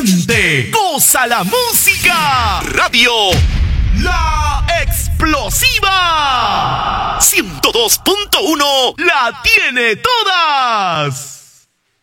Siente, goza la música. Radio La Explosiva 102.1 la tiene todas.